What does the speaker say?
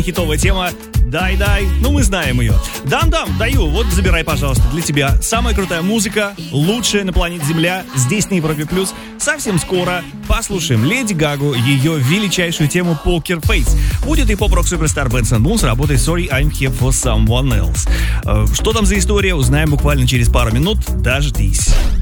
Хитовая тема «Дай-дай», ну мы знаем ее. Дам-дам, даю, вот забирай, пожалуйста, для тебя. Самая крутая музыка, лучшая на планете Земля, здесь на Европе Плюс. Совсем скоро послушаем Леди Гагу, ее величайшую тему «Poker Face». Будет и поп-рок суперстар Бенсон Бун с работой «Sorry, I'm here for someone else». Что там за история, узнаем буквально через пару минут. Дождись.